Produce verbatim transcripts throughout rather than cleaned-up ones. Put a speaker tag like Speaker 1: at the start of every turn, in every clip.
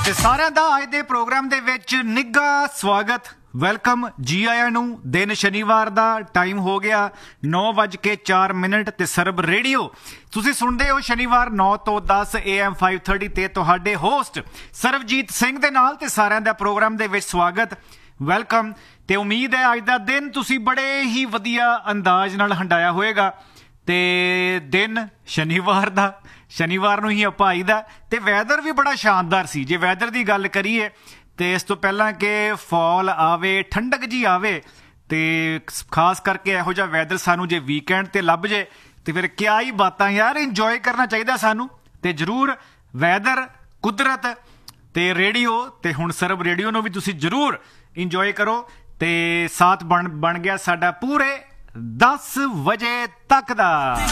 Speaker 1: ਤੇ ਸਾਰਿਆਂ ਦਾ ਅੱਜ ਦੇ ਪ੍ਰੋਗਰਾਮ ਦੇ ਵਿੱਚ ਨਿੱਘਾ ਸਵਾਗਤ, ਵੈਲਕਮ, ਜੀ ਆਇਆਂ ਨੂੰ। ਦਿਨ ਸ਼ਨੀਵਾਰ ਦਾ ਟਾਈਮ ਹੋ ਗਿਆ ਨੌ ਵੱਜ ਕੇ ਚਾਰ ਮਿੰਟ ਤੇ ਸਰਬ ਰੇਡੀਓ ਤੁਸੀਂ ਸੁਣਦੇ ਹੋ ਸ਼ਨੀਵਾਰ ਨੌ ਤੋਂ ਦਸ ਏ ਐਮ ਫਾਈਵ ਥਰਟੀ ਤੇ ਤੁਹਾਡੇ ਹੋਸਟ ਸਰਬਜੀਤ ਸਿੰਘ ਦੇ ਨਾਲ। ਤੇ ਸਾਰਿਆਂ ਦਾ ਪ੍ਰੋਗਰਾਮ ਦੇ ਵਿੱਚ ਸਵਾਗਤ, ਵੈਲਕਮ। ਤੇ ਉਮੀਦ ਹੈ ਅੱਜ ਦਾ ਦਿਨ ਤੁਸੀਂ ਬੜੇ ਹੀ ਵਧੀਆ ਅੰਦਾਜ਼ ਨਾਲ ਹੰਡਾਇਆ ਹੋਏਗਾ। ਤੇ ਦਿਨ ਸ਼ਨੀਵਾਰ ਦਾ, ਸ਼ਨੀਵਾਰ ਨੂੰ ਹੀ ਆਪਾਂ ਆਈਦਾ। ਤੇ ਵੈਦਰ ਵੀ ਬੜਾ ਸ਼ਾਨਦਾਰ ਸੀ। ਜੇ ਵੈਦਰ ਦੀ ਗੱਲ ਕਰੀਏ ਤੇ ਇਸ ਤੋਂ ਪਹਿਲਾਂ ਕਿ ਫਾਲ ਆਵੇ, ਠੰਡਕ ਜੀ ਆਵੇ, ਤੇ ਖਾਸ ਕਰਕੇ ਇਹੋ ਜਿਹਾ ਵੈਦਰ ਸਾਨੂੰ ਜੇ ਵੀਕਐਂਡ ਤੇ ਲੱਭ ਜੇ ਤੇ ਫਿਰ ਕਿਆ ਹੀ ਬਾਤਾਂ ਯਾਰ। ਇੰਜੋਏ ਕਰਨਾ ਚਾਹੀਦਾ ਸਾਨੂੰ। ਤੇ ਜ਼ਰੂਰ ਵੈਦਰ, ਕੁਦਰਤ ਤੇ ਰੇਡੀਓ, ਤੇ ਹੁਣ ਸਰਬ ਰੇਡੀਓ ਨੂੰ ਵੀ ਤੁਸੀਂ ਜ਼ਰੂਰ ਇੰਜੋਏ ਕਰੋ। ਤੇ ਸਾਥ ਬਣ ਬਣ ਗਿਆ ਸਾਡਾ ਪੂਰੇ ਦਸ ਵਜੇ ਤੱਕ ਦਾ।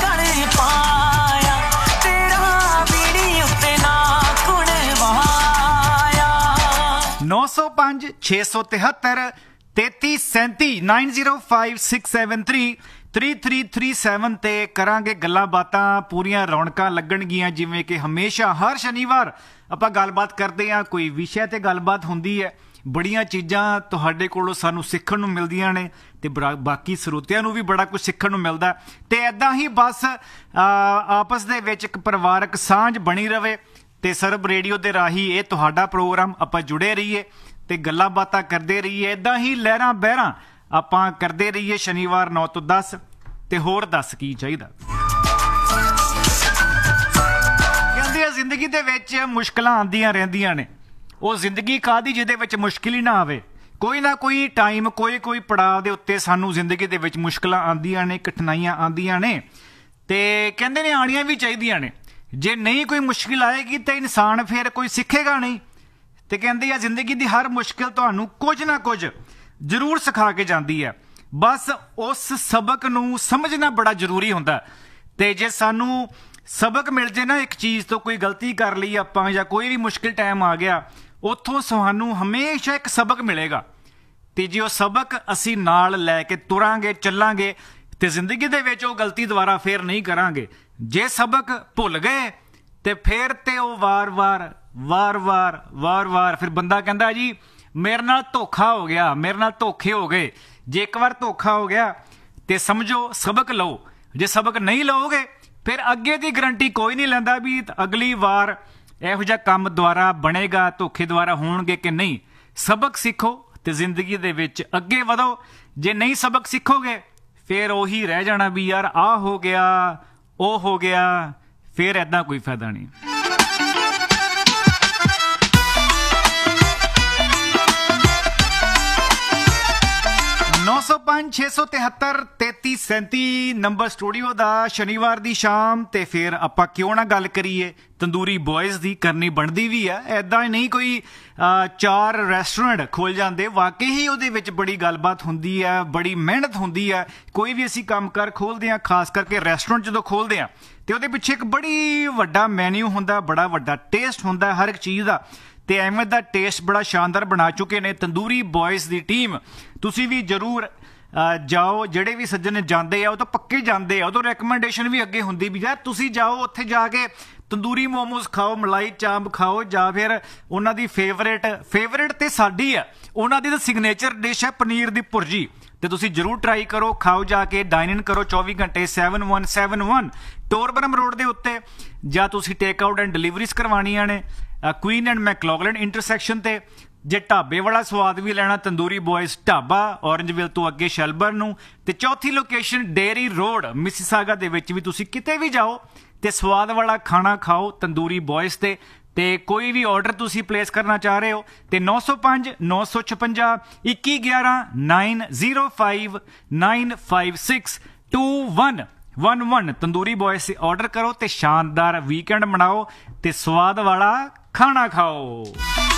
Speaker 1: ਨੌ ਸੌ ਪੰਜ ਛੇ ਸੌ ਤਿਹੱਤਰ ਤੇਤੀ ਸੈਂਤੀ nine zero five six seven three three three three seven ਤੇ ਕਰਾਂਗੇ ਗੱਲਾਂ ਬਾਤਾਂ। ਪੂਰੀਆਂ ਰੌਣਕਾਂ ਲੱਗਣਗੀਆਂ ਜਿਵੇਂ ਕਿ ਹਮੇਸ਼ਾ ਹਰ ਸ਼ਨੀਵਾਰ ਆਪਾਂ ਗੱਲਬਾਤ ਕਰਦੇ ਹਾਂ। ਕੋਈ ਵਿਸ਼ੇ ਤੇ ਗੱਲਬਾਤ ਹੁੰਦੀ ਹੈ। ਬੜੀਆਂ ਚੀਜ਼ਾਂ ਤੁਹਾਡੇ ਕੋਲੋਂ ਸਾਨੂੰ ਸਿੱਖਣ ਨੂੰ ਮਿਲਦੀਆਂ ਨੇ ਤੇ ਬਾਕੀ ਸਰੋਤਿਆਂ ਨੂੰ ਵੀ ਬੜਾ ਕੁਝ ਸਿੱਖਣ ਨੂੰ ਮਿਲਦਾ। ਤੇ ਇੱਦਾਂ ਹੀ ਬਸ ਆਪਸ ਦੇ ਵਿੱਚ ਇੱਕ ਪਰਿਵਾਰਕ ਸਾਂਝ ਬਣੀ ਰਵੇ। ਤੇ ਸਰਬ ਰੇਡੀਓ ਦੇ ਰਾਹੀਂ ਇਹ ਤੁਹਾਡਾ ਪ੍ਰੋਗਰਾਮ, ਆਪਾਂ ਜੁੜੇ ਰਹੀਏ ਤੇ ਗੱਲਾਂ ਬਾਤਾਂ ਕਰਦੇ ਰਹੀਏ। ਇੱਦਾਂ ਹੀ ਲਹਿਰਾਂ ਬਹਿਰਾਂ ਆਪਾਂ ਕਰਦੇ ਰਹੀਏ ਸ਼ਨੀਵਾਰ ਨੌ ਤੋਂ ਦਸ। ਤੇ ਹੋਰ ਦੱਸ ਕੀ ਚਾਹੀਦਾ। ਕਹਿੰਦੇ ਆ ਜ਼ਿੰਦਗੀ ਦੇ ਵਿੱਚ ਮੁਸ਼ਕਿਲਾਂ ਆਉਂਦੀਆਂ ਰਹਿੰਦੀਆਂ ਨੇ। ਉਹ ਜ਼ਿੰਦਗੀ ਕਾਹਦੀ ਜਿਹਦੇ ਵਿੱਚ ਮੁਸ਼ਕਿਲ ਹੀ ਨਾ ਆਵੇ। ਕੋਈ ਨਾ ਕੋਈ ਟਾਈਮ, ਕੋਈ ਕੋਈ ਪੜਾਅ ਦੇ ਉੱਤੇ ਸਾਨੂੰ ਜ਼ਿੰਦਗੀ ਦੇ ਵਿੱਚ ਮੁਸ਼ਕਿਲਾਂ ਆਉਂਦੀਆਂ ਨੇ, ਕਠਿਨਾਈਆਂ ਆਉਂਦੀਆਂ ਨੇ। ਤੇ ਕਹਿੰਦੇ ਨੇ ਆਉਣੀਆਂ ਵੀ ਚਾਹੀਦੀਆਂ ਨੇ। ਜੇ ਨਹੀਂ ਕੋਈ ਮੁਸ਼ਕਿਲ ਆਏਗੀ ਤਾਂ ਇਨਸਾਨ ਫਿਰ ਕੋਈ ਸਿੱਖੇਗਾ ਨਹੀਂ। ਤੇ ਕਹਿੰਦੇ ਆ ਜ਼ਿੰਦਗੀ ਦੀ ਹਰ ਮੁਸ਼ਕਿਲ ਤੁਹਾਨੂੰ ਕੁਝ ਨਾ ਕੁਝ ਜ਼ਰੂਰ ਸਿਖਾ ਕੇ ਜਾਂਦੀ ਹੈ। ਬਸ ਉਸ ਸਬਕ ਨੂੰ ਸਮਝਣਾ ਬੜਾ ਜ਼ਰੂਰੀ ਹੁੰਦਾ। ਤੇ ਜੇ ਸਾਨੂੰ ਸਬਕ ਮਿਲ ਜੇ ਨਾ ਇੱਕ ਚੀਜ਼ ਤੋਂ, ਕੋਈ ਗਲਤੀ ਕਰ ਲਈ ਆਪਾਂ ਜਾਂ ਕੋਈ ਵੀ ਮੁਸ਼ਕਿਲ ਟਾਈਮ ਆ ਗਿਆ, ਉੱਥੋਂ ਸਾਨੂੰ ਹਮੇਸ਼ਾ ਇੱਕ ਸਬਕ ਮਿਲੇਗਾ। ਤੇ ਜੇ ਉਹ ਸਬਕ ਅਸੀਂ ਨਾਲ ਲੈ ਕੇ ਤੁਰਾਂਗੇ, ਚੱਲਾਂਗੇ, ਤੇ ਜ਼ਿੰਦਗੀ ਦੇ ਵਿੱਚ ਉਹ ਗਲਤੀ ਦੁਬਾਰਾ ਫੇਰ ਨਹੀਂ ਕਰਾਂਗੇ। ਜੇ ਸਬਕ ਭੁੱਲ ਗਏ ਤੇ ਫਿਰ ਤੇ ਉਹ ਵਾਰ-ਵਾਰ ਵਾਰ-ਵਾਰ ਵਾਰ-ਵਾਰ ਫਿਰ ਬੰਦਾ ਕਹਿੰਦਾ ਜੀ ਮੇਰੇ ਨਾਲ ਧੋਖਾ ਹੋ ਗਿਆ, ਮੇਰੇ ਨਾਲ ਧੋਖੇ ਹੋ ਗਏ। ਜੇ ਇੱਕ ਵਾਰ ਧੋਖਾ ਹੋ ਗਿਆ ਤੇ ਸਮਝੋ ਸਬਕ ਲਓ। ਜੇ ਸਬਕ ਨਹੀਂ ਲਓਗੇ ਫਿਰ ਅੱਗੇ ਦੀ ਗਰੰਟੀ ਕੋਈ ਨਹੀਂ ਲੈਂਦਾ ਵੀ ਅਗਲੀ ਵਾਰ ਇਹੋ ਜਿਹਾ ਕੰਮ ਦੁਬਾਰਾ ਬਣੇਗਾ, ਧੋਖੇ ਦੁਬਾਰਾ ਹੋਣਗੇ ਕਿ ਨਹੀਂ। ਸਬਕ ਸਿੱਖੋ ਤੇ ਜ਼ਿੰਦਗੀ ਦੇ ਵਿੱਚ ਅੱਗੇ ਵਧੋ। ਜੇ ਨਹੀਂ ਸਬਕ ਸਿੱਖੋਗੇ ਫਿਰ ਉਹੀ ਰਹਿ ਜਾਣਾ ਵੀ ਯਾਰ ਆਹ ਹੋ ਗਿਆ, ਉਹ ਹੋ ਗਿਆ, ਫਿਰ ਏਦਾਂ ਕੋਈ ਫਾਇਦਾ ਨਹੀਂ। ਨੌ ਸੌ ਪੰਜ ਛੇ ਸੌ ਤਿਹੱਤਰ ਤੇਤੀ ਸੈਂਤੀ ਨੰਬਰ ਸਟੂਡੀਓ ਦਾ। ਸ਼ਨੀਵਾਰ ਦੀ ਸ਼ਾਮ ਤੇ ਫਿਰ ਆਪਾਂ ਕਿਉਂ ਨਾ ਗੱਲ ਕਰੀਏ ਤੰਦੂਰੀ ਬॉयਜ਼ ਦੀ। ਕਰਨੀ ਬਣਦੀ ਵੀ ਆ। ਏਦਾਂ ਹੀ ਨਹੀਂ ਕੋਈ ਚਾਰ ਰੈਸਟੋਰੈਂਟ ਖੋਲ ਜਾਂਦੇ। ਵਾਕਈ ਹੀ ਉਹਦੇ ਵਿੱਚ ਬੜੀ ਗੱਲਬਾਤ ਹੁੰਦੀ ਹੈ, ਬੜੀ ਮਿਹਨਤ ਹੁੰਦੀ ਹੈ। ਕੋਈ ਵੀ ਅਸੀਂ ਕੰਮ ਕਾਰ ਖੋਲਦੇ ਹਾਂ, ਖਾਸ ਕਰਕੇ ਰੈਸਟੋਰੈਂਟ ਜਦੋਂ ਖੋਲਦੇ ਹਾਂ ਤੇ ਉਹਦੇ ਪਿੱਛੇ ਇੱਕ ਬੜੀ ਵੱਡਾ ਮੈਨਿਊ ਹੁੰਦਾ, ਬੜਾ ਵੱਡਾ ਟੇਸਟ ਹੁੰਦਾ ਹਰ ਇੱਕ ਚੀਜ਼ ਦਾ। ਤੇ ਐਵੇਂ ਦਾ ਟੇਸਟ ਬੜਾ ਸ਼ਾਨਦਾਰ ਬਣਾ ਚੁੱਕੇ ਨੇ ਤੰਦੂਰੀ ਬॉयਜ਼ ਦੀ ਟੀਮ। ਤੁਸੀਂ ਵੀ ਜ਼ਰੂਰ ਜਾਓ। ਜਿਹੜੇ ਵੀ ਸੱਜਣ ਜਾਂਦੇ ਆ ਉਹ ਤਾਂ ਪੱਕੇ ਜਾਂਦੇ ਆ। ਉਦੋਂ ਰੈਕਮੈਂਡੇਸ਼ਨ ਵੀ ਅੱਗੇ ਹੁੰਦੀ ਵੀ ਯਾਰ ਤੁਸੀਂ ਜਾਓ, ਉੱਥੇ ਜਾ ਕੇ ਤੰਦੂਰੀ ਮੋਮੋਸ ਖਾਓ, ਮਲਾਈ ਚਾਂਪ ਖਾਓ, ਜਾਂ ਫਿਰ ਉਹਨਾਂ ਦੀ ਫੇਵਰੇਟ ਫੇਵਰੇਟ ਤੇ ਸਾਡੀ ਆ, ਉਹਨਾਂ ਦੀ ਤਾਂ ਸਿਗਨੇਚਰ ਡਿਸ਼ ਹੈ ਪਨੀਰ ਦੀ ਭੁਰਜੀ। ਤੇ ਤੁਸੀਂ ਜ਼ਰੂਰ ਟਰਾਈ ਕਰੋ, ਖਾਓ ਜਾ ਕੇ, ਡਾਈਨ ਇਨ ਕਰੋ ਚੌਵੀ ਘੰਟੇ seven one seven one ਟੋਰਬਰਮ road ਦੇ ਉੱਤੇ। ਜਾਂ ਤੁਸੀਂ ਟੇਕ ਆਊਟ ਐਂਡ ਡਿਲੀਵਰੀਜ਼ ਕਰਵਾਉਣੀਆਂ ਨੇ ਕੁਈਨ ਐਂਡ ਮੈਕਲੋਗਲਨ ਇੰਟਰਸੈਕਸ਼ਨ ਤੇ। ਜੇ ਢਾਬੇ ਵਾਲਾ ਸਵਾਦ ਵੀ ਲੈਣਾ, ਤੰਦੂਰੀ ਬॉयਜ਼ ਢਾਬਾ, ਔਰੰਜਵਿਲ ਤੋਂ ਅੱਗੇ ਸ਼ੈਲਬਰਨ ਨੂੰ। ਤੇ ਚੌਥੀ ਲੋਕੇਸ਼ਨ ਡੇਅਰੀ ਰੋਡ ਮਿਸੀਸਾਗਾ ਦੇ ਵਿੱਚ ਵੀ ਤੁਸੀਂ ਕਿਤੇ ਵੀ ਜਾਓ ਤੇ ਸਵਾਦ ਵਾਲਾ ਖਾਣਾ ਖਾਓ ਤੰਦੂਰੀ ਬॉयਜ਼ ਤੇ। ਤੇ ਕੋਈ ਵੀ ਆਰਡਰ ਤੁਸੀਂ ਪਲੇਸ ਕਰਨਾ ਚਾਹ ਰਹੇ ਹੋ ਤੇ ਨੌ ਸੌ ਪੰਜ ਨੌ ਸੌ ਛਪੰਜਾ ਇੱਕੀ ਗਿਆਰਾਂ nine zero five nine five six to one one one tandoori ਬॉयਜ਼ से ਆਰਡਰ ਕਰੋ ਤੇ ਸ਼ਾਨਦਾਰ ਵੀਕਐਂਡ ਮਨਾਓ ਤੇ ਸਵਾਦ ਵਾਲਾ ਖਾਣਾ ਖਾਓ।